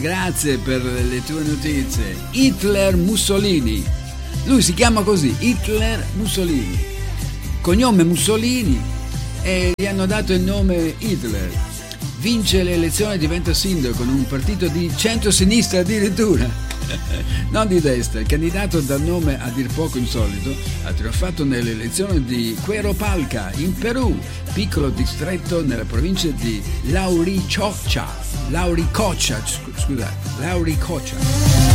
Grazie per le tue notizie. Hitler Mussolini. Lui si chiama così, Hitler Mussolini. Cognome Mussolini e gli hanno dato il nome Hitler. Vince le elezioni e diventa sindaco con un partito di centro-sinistra addirittura. Non di destra. Il candidato dal nome a dir poco insolito ha trionfato nelle elezioni di Cueropalca in Perù, piccolo distretto nella provincia di Lauricocha.